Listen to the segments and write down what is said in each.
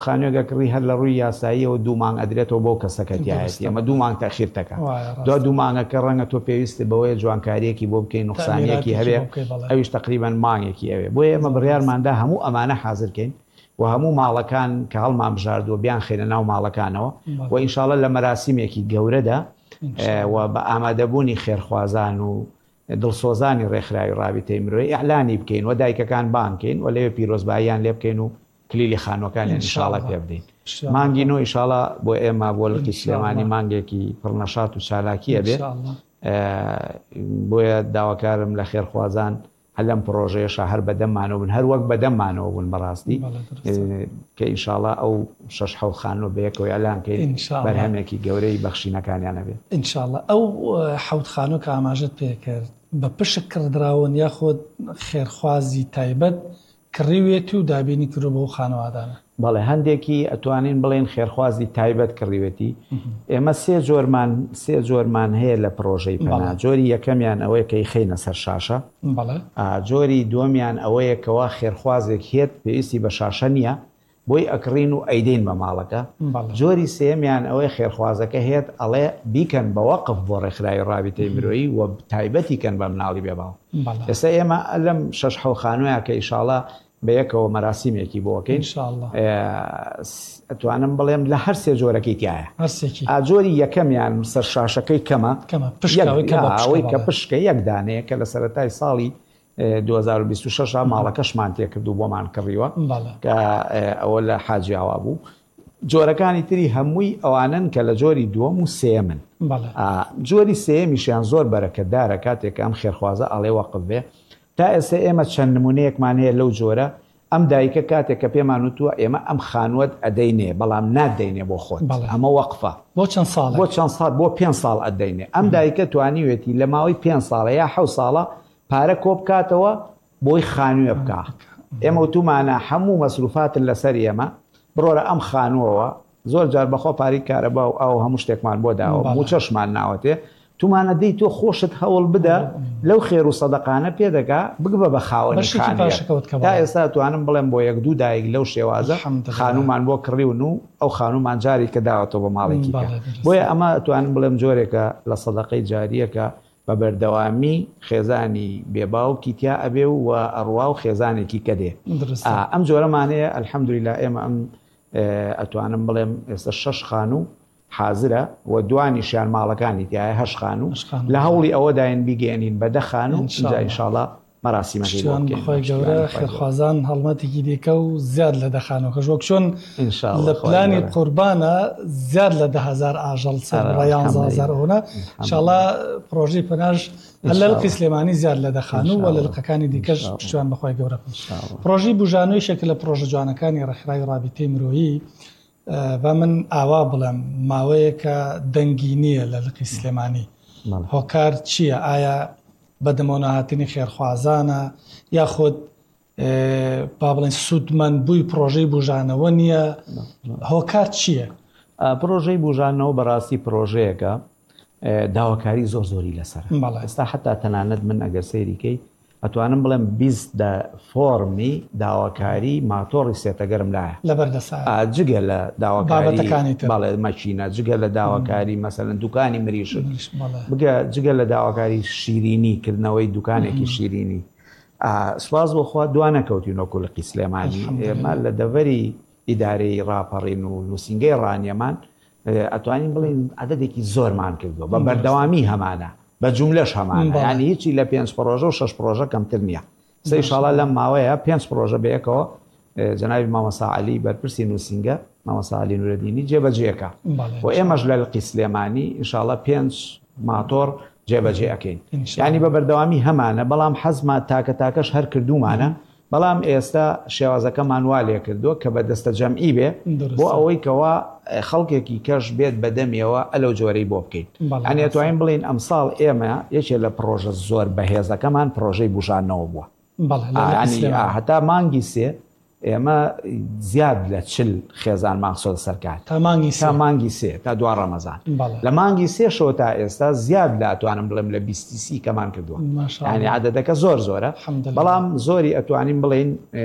خانوێگە کڕی هەر لە ڕووی یاساییەوە 2 مانگ ئەدرێتەوە بۆ کەسەکەتیایەتی ئەمە 2 مانگ تەخیر دەکات دو 2 مانگەکە ڕەنگە تۆ پێویستە بەوەی جوانکاریەکی بۆ بکەین نوقسانیەکی هەبێ ئەویش تقریبان مانگێکی ئەوێ بۆیە ئێمە بڕیارماندا هەموو ئەمانە حازرکەین و هەموو ماڵەکان کە هەڵمان بژاردووە بیان خێنە ناو ماڵەکانەوە و ئینشاڵە لە مەراسیمێکی گەورەدا و بە ئامادەبوونی خێرخوازان و دڵسۆزانی ڕێکخراوی ڕابطەی مرۆیی ئەعلانی بکەین و دایکەکان بانکەین و لەوێ پیرۆزباییان لێ بکەین و کلیلی خانوەکانی ئینشاڵە پێ بدەین مانگی نۆ ئینشاڵە بۆ ئێمە بۆ لەقی سلێمانی مانگێکی پڕنەشات و چالاکیە بێت بۆیە داواکارم لە خێرخوازان هەر لەم پرۆژەیەشە هەر بەدەممانەوە بن هەر وەک بەدەممانەوە بوون بەڕاستی کە ئینشاڵە ئەو 6 خانوە بەیەکەوە ئەلانکەین بەرهەمێکی گەورەی بەخشینەکانیانە بێت ئینشاڵە ئەو 7 خانوو کە ئاماژەت پێ کرد بە پشک کردراون یاخۆ خێرخوازی تایبەت کڕیوێتی و دابینی کردو بۆ خانەوادانە بەڵێ هەندێکی ئەتوانین بڵێن خێرخوازی تایبەت کڕیوێتی ئێمە 3 جۆرمان هەیە لە پرۆژەی پەنا جۆری یەکەمیان ئەوەیە کەی خینە سەر شاشە جۆری دووەمیان ئەوەیە کەوا خێرخوازێک هێت پێویستی بە شاشە نییە بۆی ئەکڕین و ئەیدین بە ماڵەکە جۆری سێمیان ئەوەی خێرخوازەکە هێت ئەڵێ بیکەن بە وەقف بۆ ڕێکخراوی ڕابطەی مرۆیی و تایبەتی کەن بە مناڵی بێباو ئێستا ئێمە لەم 6 خانوویە کە ئینشاڵە بەیەکەوە مەراسیمێکی بۆکەین ئەتوانم بڵێم لە هەر 3 جۆرەکەی تایە ئاجۆری یەکەمیان سەر شاشەکەی کەمە ئەوەی کە پشکە یەک دانەیە کە لە سەرەتای ساڵی 2026 ماڵەکەشمان تێکردو بۆمان کڕیوە کە ئەوە لە حاجیاوا بوو جۆرەکانی تری هەمووی ئەوانن کە لە جۆری دووەم و سێمن جۆری سێمیشیان زۆر بەرەکەتدارە کاتێک ئەم خێرخوازە ئەڵێ وەقف بێ تا ئێستا ئێمە چەند نمونەیەکمان هەیە لەو جۆرە ئەم دایکە کاتێک کە پێمان وتووە ئێمە ئەم خانوەت ئەدەینێ بەڵام نادەینێ بۆ خۆت ئەمە وەقفە بۆ چەند ساڵ بۆ 5 ساڵ ئەدەینێ ئەم دایکە توانیوێتی لە ماوەی 5 ساڵە یا 7 ساڵە پارە کۆ بکاتەوە بۆی خانوێ بکە ئێمە وتومانە هەموو مەسروفاتن لەسەر ئێمە بڕۆرە ئەم خانووەوە زۆر جار بەخۆ پاری کارەبا و ئەو هەموو شتێکمان بۆ داوە موچەشمان ناوەتێ تومانە دەی تۆ خۆشت هەوڵ بدە لەو خێر و سەدەقانە پێدەکا بگبە بە خاوەنی تا ئێستا توانم بڵێم بۆ 1-2 دایک لەو شێوازە خانومان بۆ کڕیون و ئەو خانومان جاری کە داوەتەوە بە ماڵێکی بۆیە ئەمە توانم بڵێم جۆرێکە لە سەدەقەی جاریەکە بە بەردەوامی خێزانی بێباوکی تیا ئەبێ و ئەڕوا و خێزانێکی کە دێ ئەم جۆرەمانەیە ئەلحەمدولیلا ئێمە ئەم ئەتوانم بڵێم ئێستا 6 خانوو حازرە و دوانیشیان ماڵەکانی تایە 8 خانوو لە هەوڵی ئەوەداین بیگەێنین بە 10 خانوو ئینشاڵڵا مەراسیمەکەی بخۆی گەورە خێرخوازان هەڵمەتێکی دیکە و زیاد لە 10 خانووکەش وەک چۆن لە پلانی قوربانە زیاد لە 10,000 ئاژەڵ سەر 11,000 ئەوە ئینشاڵڵا پرۆژەی پەناژ هەر لە لقی سلێمانی زیاد لە 10 خانوو و لە لقەکانی دیکەش پشتیوان بەخوای گەورە پرۆژەی بوژانۆی شەکل لە پرۆژە جوانەکانی ڕێکخراوی ڕابطەی مرۆیی بە من ئاوا بڵێم ماوەیەکە دەنگی نییە لە لقی سلێمانی هۆکار چییە ئایا بەدەمەوە هاتنی خێرخوازانە یاخود با بڵێن سوودمەند بووی پرۆژەی بوژانەوە نییە هۆکار چییە؟ پرۆژەی بوژانەوە بەڕاستی پرۆژەیەکە داواکاری زۆر زۆری لەسەر ئێستا حتا تەنانەت من ئەگەر سەیریکەی ئەتوانم بڵێم 20 فۆرمی داواکاری ماتۆڕی سێتەگەرم لایە جگە لە داواکاری بەڵێ مەچینە جگە لە داواکاری مەسەلەن دوکانی مریشت بگە جگە لە داواکاری شیرینی کردنەوەی دوکانێکی شیرینی سواز بۆخوا دوانەکەوتینۆکو لە لقی سلێمانی ئێمە لە دەڤەری ئیدارەی ڕاپەڕین و نووسینگەی ڕانیەمان ئەتوانین بڵین عەدەدێکی زۆرمان کردووە بە بەردەوامی هەمانە بە جوملەش هەمانە ینی هیچی لە 5 پرۆژە و 6 پرۆژە کەمتر نییە ئینشاڵڵا لەم ماوەیە 5 پرۆژە بەیەکەوە جەنابی مامەسا عەلی بەرپرسی نووسینگە مامەسا عەلی نورەدینی جێبەجێەکە و ئێمەش لە لقی سلێمانی ئینشاڵڵا 5 ماتۆڕ جێبەجێ ئەکەین ینی بە بەردەوامی هەمانە بەڵام حەزما تاکەش هەر کردومانە بەڵام ئێستا شێوازەکەمان وا لێ کردووە کە بە دەستە جەمعی بێ بۆ ئەوەی کەوا خەڵکێکی کەش بێت بەدەمیەوە ئەلەو جۆرەی بۆ بکەین ئەنی ئەتوانین بڵین ئەمساڵ ئێمە یەکێ لە پرۆژە زۆر بەهێزەکەمان پرۆژەی بوژانەوە بووە هەتا مانگی سێ ئێمە زیاد لە 40 خێزان ماخسۆ سەرکار تا مانگی 3 تا 2 ڕەمەزان لە مانگی 3 شەوە تا ئێستا زیاد لە ئەتوانم بڵێم لە 20 کەمان کردووە ینی عادەتەکە زۆرە بەڵام زۆری ئەتوانین بڵێن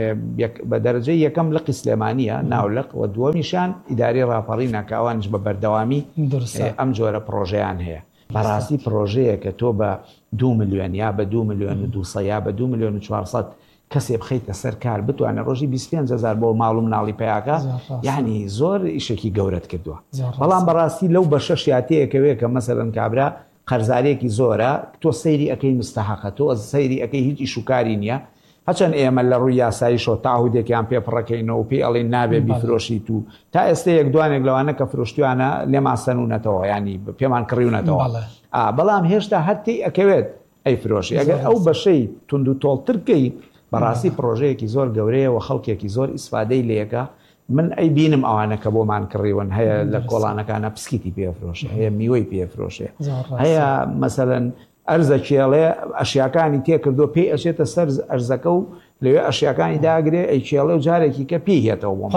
بە دەرەجەی یەکەم لقی سلێمانیە ناولق و دووەمیشان ئیداری ڕاپەڕی ناکاوانش بە بەردەوامی ئەم جۆرە پرۆژەیان هەیە بەڕاستی پرۆژەیە کە تۆ بە 2 ملیۆن یا بە 2 ملیۆن و 200 یا بە 2 ملیۆن و 400 کەسێ بخەیتە سەر کار بتوانێت ڕۆژی 25,000 بۆ ماڵ و مناڵی پیاکە یعنی زۆر ئیشێکی گەورەت کردووە بەڵام بەڕاستی لەو بە شەشیاتەیەکەوێ کە مەسەرەن کابرا قەرزارێکی زۆرە تۆ سەیری ئەەکەی مستەحەقە تۆ سەیری ئەەکەی هیچ ئیشوکاری نییە هەچەند ئێمە لە ڕووی یاساییشەوە تاهودێکیان پێپڕەکەینەوە پێی ئەڵێن نابێ بیفرۆشیت و تا ئێستا یەک دوانێک لەوانە کە فرۆشتیوانە لێمان سەنوونەتەوە ینی پێمان کڕیونەتەوە بەڵام هێشتا هەرتی ئەکەوێت ئەی فرۆشی ئەگەر ئەو بەشەی تونند و تۆڵترکەی بەڕاستی پرۆژەیەکی زۆر گەورەیە و خەڵکێکی زۆر ئیسفادەی لێەکە من ئەی بینم ئەوانە کە بۆمان کڕیون هەیە لە کۆڵانەکانە پسکیتی پێفرۆشە هەیە میوەی پێفرۆشێ هەیە مەسەلەن ئەرزە کێڵێ ئەشیاکانی تێکردو پێی ئەچێتە سەر ئەرزەکە و لەوێ ئەشیاکانی داگرێ ئەی کێڵێ و جارێکی کە پێی هێتەوە بۆ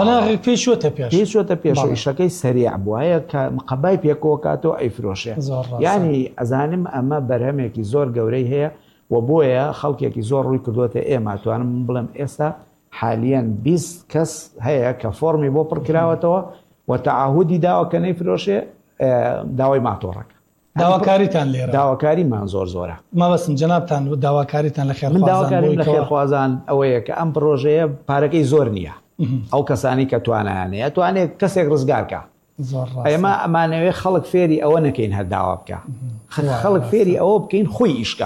پێشوەتە پێش ئیشەکەی سەریع بوو هەیە کە مقەبای پێکۆکاتەوە ئەی فرۆشێ ینی ئەزانم ئەمە بەرهەمێکی زۆر گەورەی هەیە و بۆیە خەڵکێکی زۆر ڕووی کردوتە ئێمە توانم بڵم ئێستا حالیان 20 کەس هەیە کە فۆرمی بۆ پڕکراوەتەوە و تەعاهودی داوە کە نەیفرۆشێ داوای ماتۆڕەکە داواکاریتان لێرە داواکاریمان زۆرە مەبەستم جەنابتان داواکاریتان لە خێرخوازان من داواکاریم لە خێرخوازان ئەوەیە کە ئەم پرۆژەیە پارەکەی زۆر نییە ئەو کەسانی کە توانیانەیە توانێت کەسێک ڕزگارکە ئێمە ئەمانەوێ خەڵک فێری ئەوە نەکەین هەرداوا بکە خەڵک فێری ئەوە بکەین خۆی ئیشکا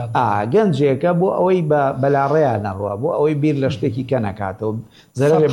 گەنجێکە بۆ ئەوەی بەلاڕێیان نەڕوە بۆ ئەوەی بیر لە شتێکی کە نەکاتەوە زەرێ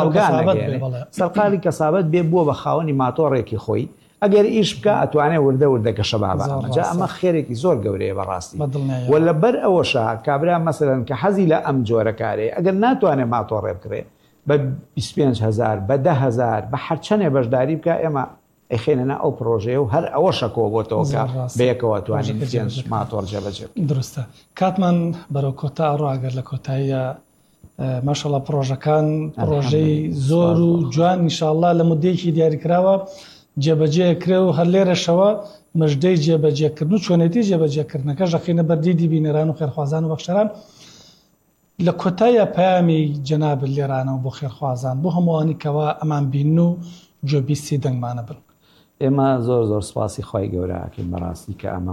سەرقالی کەسابەت بێ بووە بە خاوەنی ماتۆڕێکی خۆی ئەگەر ئیش بکە ئەتوانێت وردە کەشەبابە ئەمە خێرێکی زۆر گەورەیە بەڕاستی و لەبەر ئەوەشە کابرا مەسەلەن کە حەزی لە ئەم جۆرە کارێ ئەگەر ناتوانێت ماتۆڕێ بکرێ بە 25,000 بە 10,000 بە هەرچەندێ بەشداری بکە ئێمە ئەخێنەنا ئەو پرۆژەیە و هەر ئەوە شەکەوە بۆتەوە بەیەکەوە توانین ماتۆڕ جێبەجێ دروستە کاتمان بەرەو کۆتا ڕاگەر لە کۆتاییە ماشەڵڵا پرۆژەکان پرۆژەی زۆر و جوان ئینشاءڵڵا لە مودەیەکی دیاریکراوە جێبەجێ کرێ و هەر لێرەشەوە مژدەی جێبەجێکردن و چۆنێتی جێبەجێکردنەکەش ئەخینە بەردیدی بینەران و خێرخوازان و بەخشەران لە کۆتایە پامی جەناب لێرانەوە بۆ خێرخوازان بۆ هەمووانی کەوا ئەمان بین و جۆبیستی دەنگمانە بن ئێمە زۆر سپاسی خۆی گەورەکەین بەڕاستی کە ئەمە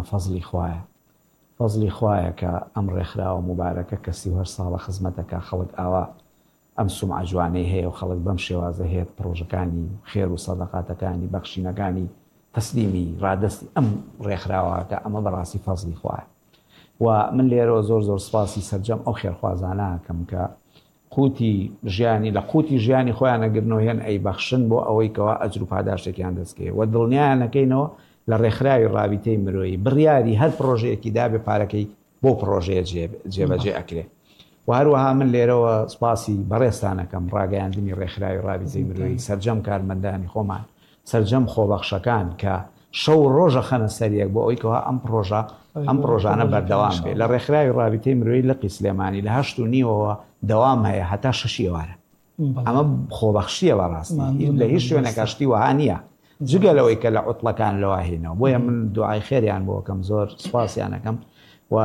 فەزلی خوایە کە ئەم ڕێکخراوە مبارەکە کە 30 ساڵە خزمەتەکە خەڵک ئاوا ئەم سومعە جوانەی هەیە و خەڵک بەم شێوازە هەیە پرۆژەکانی خێر و سەدەقاتەکانی بەخشینەکانی تەسلیمی ڕادستی ئەم ڕێکخراوەکە ئەمە بەڕاستی فەزلی خوایە و من لێرەوە زۆر سپاسی سەرجەم ئەو خێرخوازانەکەم کە قوتی ژیانی لە قوتی ژیانی خۆیان نەگرنەوە هێن ئەی بەخشن بۆ ئەوەی کەوا ئەجر و پاداشتێکیان دەستکەوێ و دڵنیایانەکەینەوە لە ڕێکخراوی ڕابطەی مرۆیی بڕیاری هەر پرۆژەیەکی دابێ پارەکەی بۆ پرۆژەیە جێبەجێ ئەکرێ و هەروەها من لێرەوە سپاسی بەڕێستانەکەم ڕاگەیاندنی ڕێکخراوی ڕابطەی مرۆیی سەرجەم کارمەندانی خۆمان سەرجەم خۆبەخشەکان کە شەو ڕۆژە خەنە سەریەک بۆ ئەوەی کەوا ئەم پرۆژانە بەردەوام بێ لە ڕێکخراوی ڕابطەی مرۆیی لە سلێمانی لە 8:30 دەوام هەیە هەتا 6 ئێوارە ئەمە خۆبەخشیە بەڕاستی لە هیچ شوێنێکە شتی وەها نییە جگە لەوەی کە لە عوتڵەکان لەوە هێنەوە بۆیە من دوعای خێریان بۆکەم زۆر سپاسیانەکەم و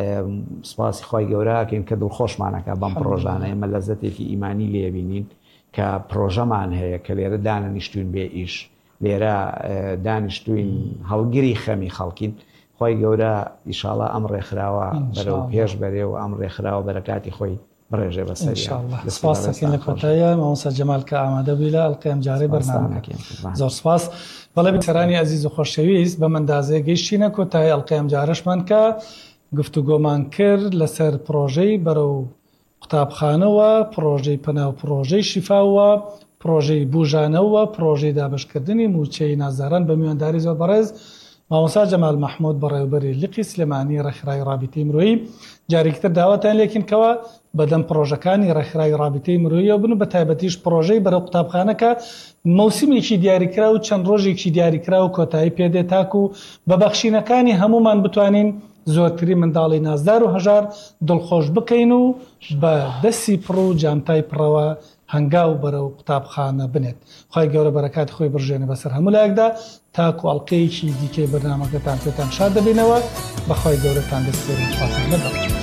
سپاسی خۆی گەورەکەین کە دڵخۆشمانەکە بەم پرۆژانە ئێمە لەزەتێکی ئیمانی لێبینین کە پرۆژەمان هەیە کە لێرە دانیشتوین بێ ئیش لێرە دانیشتوین هەڵگیری خەمی خەڵکین خۆی گەورە ئیشاڵا ئەم ڕێکخراوە بەرەو پێش بەرێ و ئەم ڕێکخراوە بەرەکاتی خۆی بڕێژێ بەسەری سپاسەکەین لە کۆتاییە مامۆستا جەمال کە ئامادە بووی لە ئەڵقەیەم جارەی بەرنامەکە زۆر سپاس بەڵێ بیسەرانی عەزیز و خۆشەویست بە مەندازەیە گەیشتینە کۆتایی ئەڵقەیەم جارەشمان کە گفتوگۆمان کرد لەسەر پرۆژەی بەرەو قوتابخانەوە پرۆژەی پەناو پرۆژەی شیفاوە پرۆژەی بوژانەوە پرۆژەی دابشکردنی موچەی نازداران بە میوانداری زۆر بەڕێز مامۆستا جەمال مەحموود بەڕێوەبەری لقی سلێمانی ڕێکخراوی ڕابطەی مرۆیی جارێکتر داواتان لێکینکەوە بەدەم پرۆژەکانی ڕێکخراوی ڕابطەی مرۆییەوە بن و بە تایبەتیش پرۆژەی بەرەو قوتابخانەکە مەوسیمێکی دیاریکرا و چەند ڕۆژێکی دیاریکرا و کۆتایی پێدێ تاکو و بە بەخشینەکانی هەمومان بتوانین زۆرتری منداڵی نازدار و هەژار دڵخۆش بکەین و بە دەستی پڕ و جانتای پڕەوە هەنگاو بەرەو قوتابخانە بنێت. خی گەورە بەرەکاتی خۆی بڕژێنە بەسەر هەموو لایەکدا تاکو ئەڵلقەیەکی دیکەی بەرنامەکەتان پێتان شاد دەبینەوە. بەخوای گەورەتان دەستێرن خواتان لەگەڵ.